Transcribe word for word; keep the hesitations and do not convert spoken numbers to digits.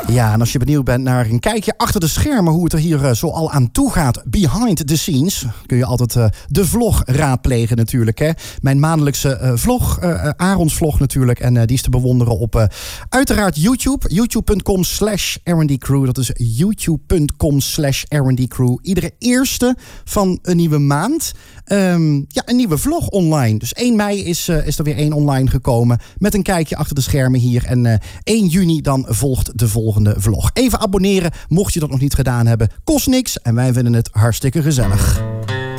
Ja, en als je benieuwd bent naar een kijkje achter de schermen, hoe het er hier uh, zoal aan toe gaat, behind the scenes, kun je altijd uh, de vlog raadplegen natuurlijk. Hè? Mijn maandelijkse uh, vlog, uh, Arons vlog natuurlijk. En uh, die is te bewonderen op uh, uiteraard YouTube. YouTube.com slash R and D Crew. Dat is YouTube.com slash R and D Crew. Iedere eerste van een nieuwe maand. Um, ja, een nieuwe vlog online. Dus één mei is, uh, is er weer één online gekomen. Met een kijkje achter de schermen hier. En uh, één juni dan volgt de volgende vlog. Even abonneren, mocht je dat nog niet gedaan hebben. Kost niks en wij vinden het hartstikke gezellig.